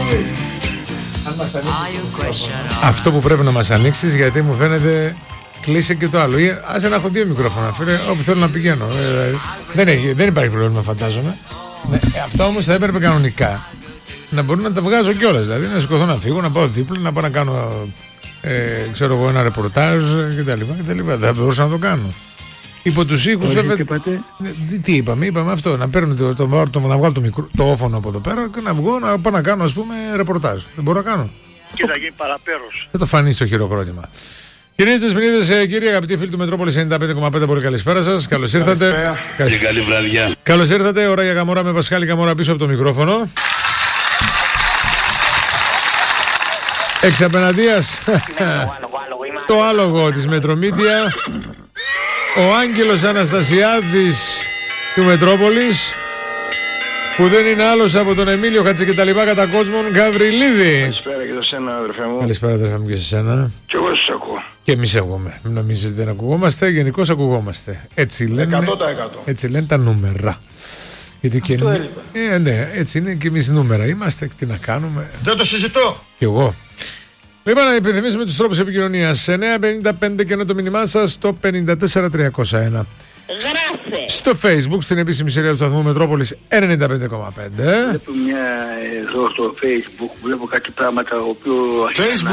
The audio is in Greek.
Αυτό που πρέπει να μας ανοίξεις, γιατί μου φαίνεται κλείσε και το άλλο. Ή άσε να έχω δύο μικρόφωνα, φίλε, όπου θέλω να πηγαίνω. Δεν υπάρχει πρόβλημα, φαντάζομαι. Αυτό όμως θα έπρεπε κανονικά να μπορούν να τα βγάζω κιόλας. Δηλαδή να σηκωθώ να φύγω, να πάω δίπλα, να πάω να κάνω ξέρω εγώ ένα ρεπορτάζ κτλ. Δεν μπορούσα να το κάνω. Υπό τους ήχους, βέβαια. Τι είπαμε αυτό. Να παίρνω να βγάλω το όφωνο από εδώ πέρα και να βγω να πάω να κάνω, ας πούμε, ρεπορτάζ. Δεν μπορώ να κάνω. Και θα γίνει παραπέρος. Δεν το φανεί στο χειροκρότημα. Κυρίες και κύριοι, κύριοι αγαπητοί φίλοι του Μετρόπολης 95,5, πολύ καλησπέρα σας. Καλώς ήρθατε. Και καλή βραδιά. Καλώς ήρθατε. Ώρα για Καμόρα με Πασχάλη Καμόρα πίσω από το μικρόφωνο. Εξ απέναντίας το άλογο της Μετρομίδια, ο Άγγελος Αναστασιάδης του Μετρόπολης, που δεν είναι άλλος από τον Εμίλιο Χατζικεταλιβά κατά κόσμον Γαβριλίδη. Καλησπέρα και σε σένα, αδερφέ μου. Καλησπέρα, αδερφέ μου, και σε σένα. Και εγώ σας ακούω. Και εμείς ακούμε. Μην νομίζετε δεν ακουγόμαστε, γενικώς ακουγόμαστε. Έτσι λένε, 100%. έτσι λένε τα νούμερα. Γιατί και ναι, έτσι είναι και εμείς νούμερα είμαστε. Τι να κάνουμε. Δεν το συζητώ. Κι εγώ. Λοιπόν, να επιθυμίσουμε τους τρόπους επικοινωνίας. 955 και το μήνυμά σας στο 54301. Γράφε. Στο Facebook, στην επίσημη σειρά του σταθμού Μετρόπολης 95,5. Βλέπω εδώ στο Facebook, βλέπω κάτι πράγματα, ο οποίο